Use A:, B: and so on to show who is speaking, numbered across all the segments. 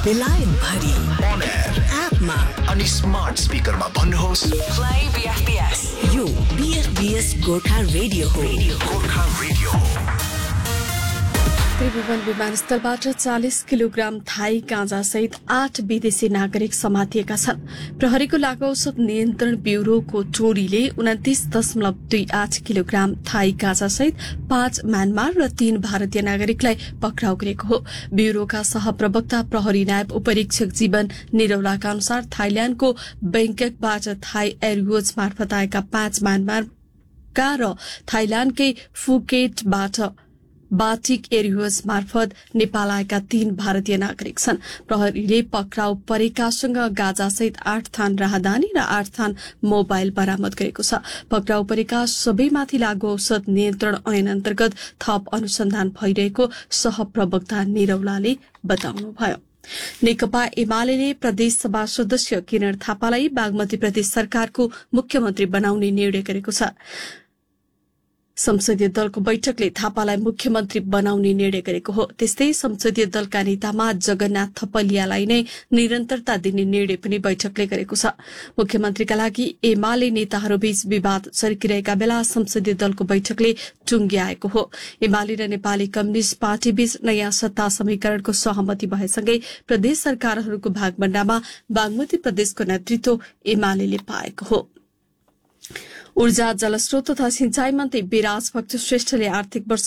A: बेलायत भरि
B: on air
A: एपमा
B: अनि स्मार्ट स्पिकरमा भन्नुहोस्
A: Play BFBS. यो BFBS गोर्खा रेडियो हो.
B: गोर्खा रेडियो।
C: त्रिभुवन विमानस्थलबाट 40 किलोग्राम थाई गाँजा सहित 8 विदेशी नागरिक समातिएका छन्। प्रहरीको लागु औषध नियन्त्रण ब्यूरोको टोलीले 29.28 किलोग्राम थाई गाँजा सहित 5 म्यानमार र 3 भारतीय नागरिकलाई पक्राउ गरेको हो। ब्यूरोका सहप्रवक्ता प्रहरी नायब उपरीक्षक जीवन निरौलाका अनुसार थाइल्याण्डको बैंककबाट थाई एयरवेज मार्फत आएका 5 म्यानमारका र थाइल्याण्डकै फुकेटबाट बाटिक एयरवेज मार्फत नेपाल आएका 3 भारतीय नागरिक छन्। प्रहरीले पक्राउ परेकासँग गाँजासहित 8 थान राहदानी र 8 थान मोबाइल बरामद गरेको छ। पक्राउ परेका सबैमाथि लागू औषध नियन्त्रण ऐन अन्तर्गत थप अनुसन्धान भइरहेको सहप्रवक्ता निरौलाले बताउनुभयो। नेकपा एमाले प्रदेशसभा सदस्य किरण थापालाई बागमती प्रदेश सरकारको मुख्यमन्त्री बनाउने निर्णय गरेको छ। संसदीय दलको बैठकले थापालाई मुख्यमन्त्री बनाउने निर्णय गरेको हो। त्यस्तै संसदीय दलका नेतामा जगन्नाथ थपलियालाई नै निरन्तरता दिने निर्णय पनि बैठकले गरेको छ। मुख्यमन्त्रीका लागि एमाले नेताहरूबीच विवाद चर्किरहेका बेला संसदीय दलको बैठकले टुंग्याएको हो। एमाले र नेपाली कम्युनिष्ट पार्टीबीच नयाँ सत्ता समीकरणको सहमति भएसँगै प्रदेश सरकारहरूको भागभण्डामा बागमती प्रदेशको नेतृत्व एमाले पाएको हो। ऊर्जा जलस्रोत तथा सिंचाई मन्त्री विराज भक्त श्रेष्ठले आर्थिक वर्ष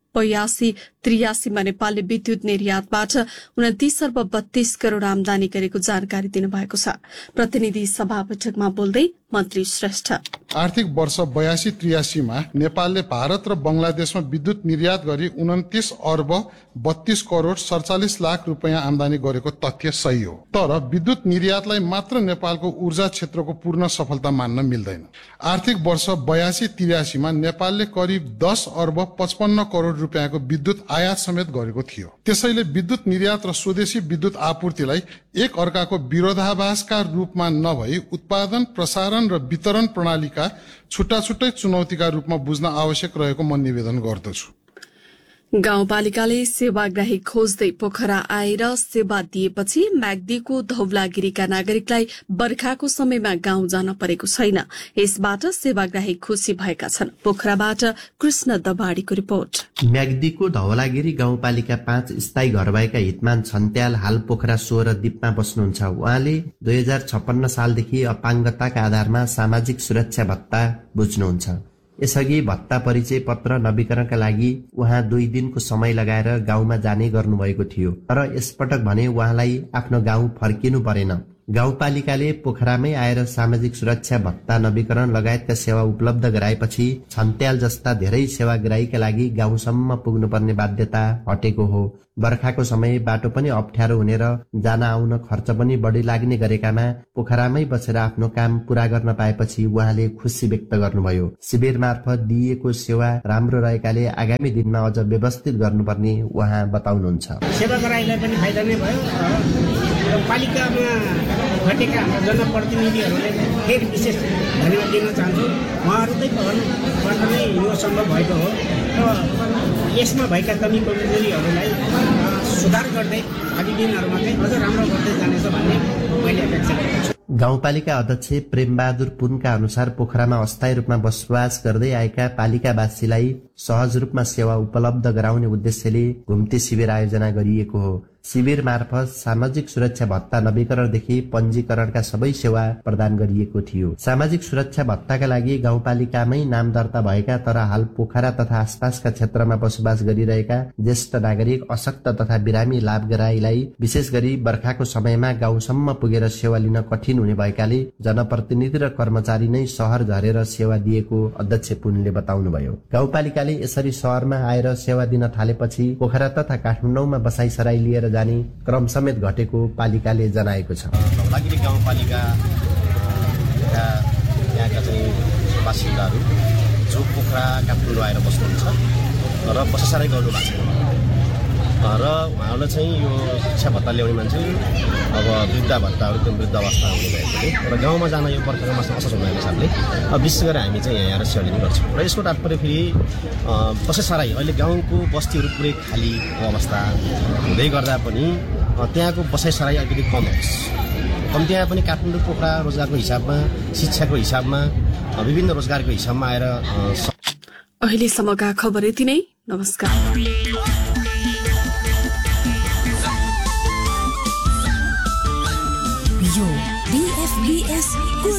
C: 82-83 मा नेपालले विद्युत निर्यातबाट 29 अर्ब 32 करोड़ आमदानी गरेको जानकारी दिनुभएको छ। प्रतिनिधि सभा बैठकमा बोल्दै मन्त्री श्रेष्ठ
D: आर्थिक वर्ष 82-83 मा नेपालले भारत र बंगलादेशमा विद्युत निर्यात गरी 29 अर्ब 32 करोड़ 47 लाख रुपैयाँ आमदानी गरेको तथ्य सही हो। तर विद्युत निर्यातलाई मात्र नेपालको ऊर्जा क्षेत्रको पूर्ण सफलता मान्न मिल्दैन। आर्थिक वर्ष 82-83 मा नेपालले करिब 10 अर्ब 55 करोड़ रुपैयाँको विद्युत आयात समेत गरेको थियो। त्यसैले विद्युत निर्यात र स्वदेशी विद्युत आपूर्तिलाई एक अर्काको विरोधाभासका रूपमा नभई उत्पादन, प्रसारण र वितरण प्रणालीका छुट्टा छुट्टै चुनौतीका रूपमा बुझ्न आवश्यक रहेको म निवेदन गर्दछु।
C: गाउँपालिकाले सेवाग्राही खोज्दै पोखरा आएर सेवा दिएपछि म्याग्दीको धौलागिरीका नागरिकलाई बर्खाको समयमा गाउँ जान परेको छैन। यसबाट सेवाग्राही खुशी भएका छन्। पोखराबाट कृष्ण दबाडीको रिपोर्ट।
E: म्याग्दीको धौलागिरी गाउँपालिका 5 स्थायी घर भएका हितमान छन्त्याल हाल पोखरा 16 द्वीपमा बस्नुहुन्छ। उहाँले 2056 सालदेखि अपाङ्गताका आधारमा सामाजिक सुरक्षा भत्ता बुझ्नुहुन्छ। यसअघि भत्ता परिचय पत्र नवीकरणका लागि उहाँ 2 दिनको समय लगाएर गाउँमा जाने गर्नुभएको थियो। तर यसपटक भने उहाँलाई आफ्नो गाउँ फर्किनु परेन। गाउँपालिकाले पोखरामै आएर सामाजिक सुरक्षा भत्ता नवीकरण लगायतका सेवा उपलब्ध गराएपछि छन्त्याल जस्ता धेरै सेवाग्राहीका लागि गाउँसम्म पुग्नुपर्ने बाध्यता हटेको हो। बर्खाको समय बाटो पनि अप्ठ्यारो हुने र जान आउन खर्च पनि बढी लाग्ने गरेकामा पोखरामै बसेर आफ्नो काम पूरा गर्न पाएपछि उहाँले खुशी व्यक्त गर्नुभयो। शिविर मार्फत दिइएको सेवा राम्रो रहेकाले आगामी दिनमा अझ व्यवस्थित गर्नुपर्ने उहाँ बताउनुहुन्छ।
F: सेवाग्राहीलाई पनि फाइदा नै भयो। पालिकामा घटेका जनप्रतिनिधिहरूले फेरि विशेष धन्यवाद दिन चाहन्छु। उहाँहरूकै पहलबाट नै यो सम्भव भएको हो र यसमा भएका कमी कमजोरीहरूलाई सुधार गर्दै आगामी दिनहरूमा चाहिँ अझ राम्रो गर्दै जानेछ भन्ने मैले अपेक्षा गरेको छु।
E: गाउँपालिका अध्यक्ष प्रेमबहादुर पुनका अनुसार पोखरामा अस्थायी रूपमा बसोबास गर्दै आएका पालिकावासीलाई सहज रूपमा सेवा उपलब्ध गराउने उद्देश्यले घुम्ती शिविर आयोजना गरिएको हो। शिविर मार्फत सामाजिक सुरक्षा भत्ता नवीकरणदेखि पञ्जीकरणका सबै सेवा प्रदान गरिएको थियो। सामाजिक सुरक्षा भत्ताका लागि गाउँपालिकामै नाम दर्ता भएका तर हाल पोखरा तथा आसपासका क्षेत्रमा बसोबास गरिरहेका ज्येष्ठ नागरिक, अशक्त तथा बिरामी लाभग्राहीलाई विशेष गरी बर्खाको समयमा गाउँसम्म पुगेर सेवा लिन कठिन हुने भएकाले जनप्रतिनिधि र कर्मचारी नै शहर झरेर सेवा दिएको अध्यक्ष पुनले बताउनुभयो। गाउँपालिकाले यसरी शहरमा आएर सेवा दिन थालेपछि पोखरा तथा काठमाडौँमा बसाइसराई लिएर जाने क्रम समेत घटेको पालिकाले जनाएको छ।
G: धौलागिरी गाउँपालिकाका यहाँका चाहिँ बासिन्दाहरू जो पोखरा काठमाडौँ आएर बस्नुहुन्छ र बसाइसराई गर्नु भएको छैन र उहाँहरूलाई चाहिँ यो शिक्षा भत्ता ल्याउने मान्छे अब वृद्ध भत्ताहरू एकदम वृद्ध अवस्था हुने भएकोले र गाउँमा जान यो बर्खाको मासमा असहज हुने हिसाबले विशेष गरेर हामी चाहिँ यहाँ आएर सेवा लिने गर्छौँ। र यसको तात्पर्य फेरि बसाइसराई अहिले गाउँको बस्तीहरू पुरै खाली अवस्था हुँदै गर्दा पनि त्यहाँको बसाइसराई अलिकति कम होस्। कम्ती पनि काठमाडौँ पोखरा रोजगारको हिसाबमा, शिक्षाको हिसाबमा, विभिन्न रोजगारको हिसाबमा आएर।
C: अहिलेसम्मका खबर यति नै। नमस्कार।
A: यो BFBS